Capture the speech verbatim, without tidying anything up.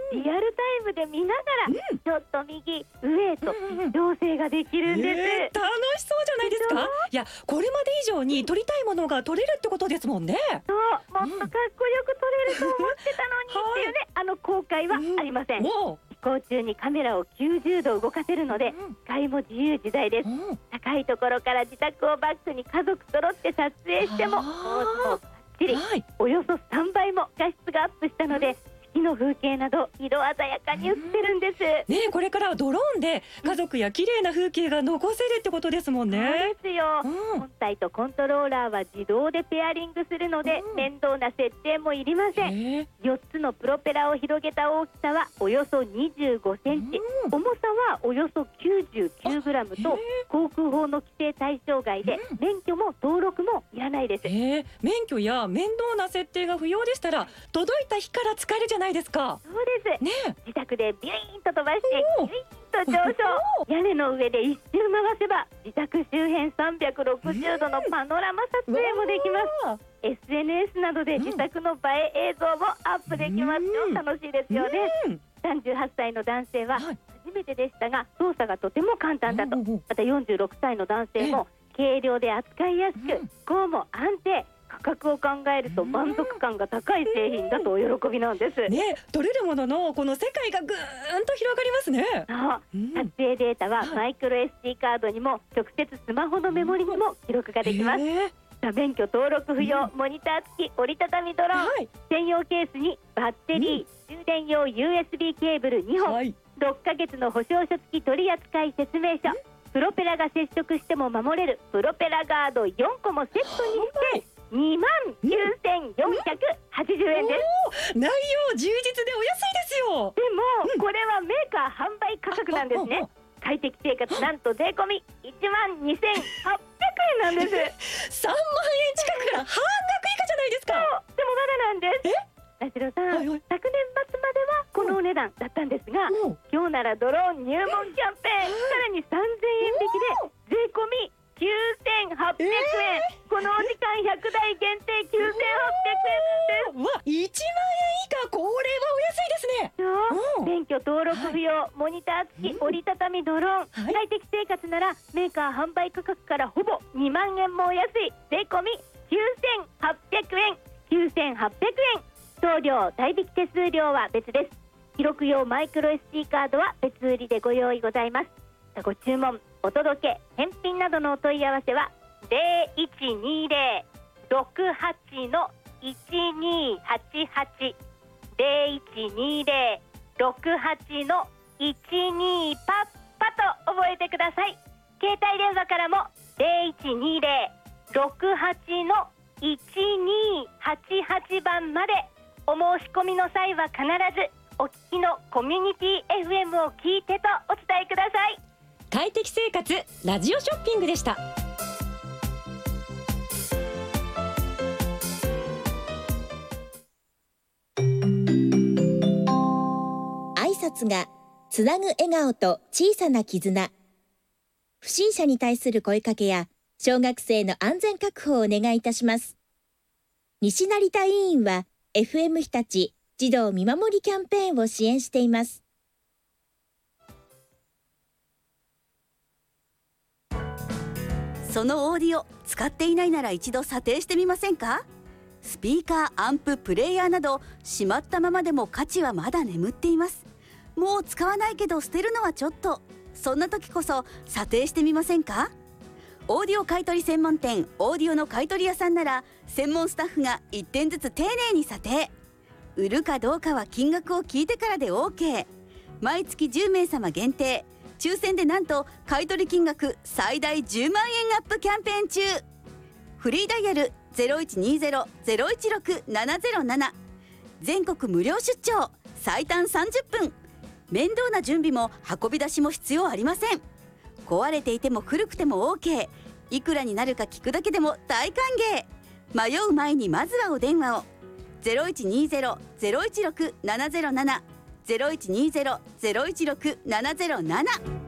リアルタイムで見ながら、うん、ちょっと右上へと調整ができるんです、 えー、楽しそうじゃないですか。いや、これまで以上に撮りたいものが撮れるってことですもんね。 そう、もっとかっこよく撮れると思ってたのにっていうね、はい、あの後悔はありません、うん、飛行中にカメラをきゅうじゅうど動かせるので、うん、視界も自由自在です、うん、高いところから自宅をバックに家族揃って撮影してもポーズもバッチリ、はい、およそさんばいも画質がアップしたので、うん、四季の風景など色鮮やかに映ってるんです、 うん、ね、これからはドローンで家族や綺麗な風景が残せるってことですもんね。 そうですよ、うん、本体とコントローラーは自動でペアリングするので、うん、面倒な設定もいりません。よっつのプロペラを広げた大きさはおよそにじゅうごセンチ、うん、重さはおよそきゅうじゅうきゅうグラムと航空法の規制対象外で、うん、免許も登録もいらないです。 免許や面倒な設定が不要でしたら届いた日から使えるじゃないですか。 そうです、ね、自宅でビュイーンと飛ばしてビュイーンと上昇屋根の上で一周回せば自宅周辺さんびゃくろくじゅうどのパノラマ撮影もできます。 エスエヌエス などで自宅の映え映像もアップできますよ、うん、楽しいですよね、うん、さんじゅうはっさいの男性は初めてでしたが操作がとても簡単だと、またよんじゅうろくさいの男性も軽量で扱いやすく、こうも安定、価格を考えると満足感が高い製品だとお喜びなんです、 ね、取れるもののこの世界がぐーんと広がりますね。 そう、うん、撮影データはマイクロ エスディー カードにも直接スマホのメモリにも記録ができます、えー、免許登録不要、うん、モニター付き折りたたみドローン、はい、専用ケースにバッテリー、うん、充電用 ユーエスビー ケーブルにほん、はい、ろっかげつの保証書付き取扱説明書、うん、プロペラが接触しても守れるプロペラガードよんこもセットにしてにまんきゅうせんよんひゃくはちじゅうえんです、 うん、内容充実でお安いですよ。 でも、うん、これはメーカー販売価格なんですね。快適生活なんと税込みいちまんにせんはっぴゃくえんなんですさんまんえん近くから半額以下じゃないですか。 そうでもまだなんです。え田代さん、はいはい、昨年末まではこのお値段だったんですが、うん、今日ならドローン入門キャンペーン、さらにさんぜんえん引きで税込みきゅうせんはっぴゃくえん、えー、このお時間ひゃくだい限定きゅうせんはっぴゃくえんです。 わ、いちまんえん以下、これはお安いですね。 そう、免許登録不要、はい、モニター付き折りたたみドローン、はい、快適生活ならメーカー販売価格からほぼにまんえんもお安い税込みきゅうせんはっぴゃくえん、きゅうせんはっぴゃくえん、送料代引き手数料は別です。記録用マイクロ エスディー カードは別売りでご用意ございます。ご注文、お届け、返品などのお問い合わせはゼロいちにゼロ ろくはち のいちにはちはち ゼロいちにゼロ ろくはち のいちにパッパと覚えてください。携帯電話からもゼロいちにゼロ ろくはち のいちにはちはちばんまでお申し込みの際は必ずお聞きのコミュニティ エフエム を聞いてとお伝えください。 快適生活ラジオショッピングでした。 挨拶がつなぐ笑顔と小さな絆。不審者に対する声かけや小学生の安全確保をお願いいたします。西成田委員は エフエム 日立児童見守りキャンペーンを支援しています。 そのオーディオ使っていないなら一度査定してみませんか？スピーカー、アンプ、プレイヤーなどしまったままでも価値はまだ眠っています。もう使わないけど捨てるのはちょっと、そんな時こそ査定してみませんか？オーディオ買取専門店オーディオの買取屋さんなら専門スタッフがいってんずつ丁寧に査定。売るかどうかは金額を聞いてからで オーケー。 毎月じゅうめいさま限定、抽選でなんと買取金額最大じゅうまんえんアップキャンペーン中。フリーダイヤル ゼロいちにゼロ ゼロいちろく ななゼロなな、 全国無料出張、最短さんじゅっぷん。面倒な準備も運び出しも必要ありません。壊れていても古くても オーケー。 いくらになるか聞くだけでも大歓迎。迷う前にまずはお電話を。ゼロいちにゼロ ゼロいちろく ななゼロなな、ゼロいちにゼロ ゼロいちろく ななゼロなな。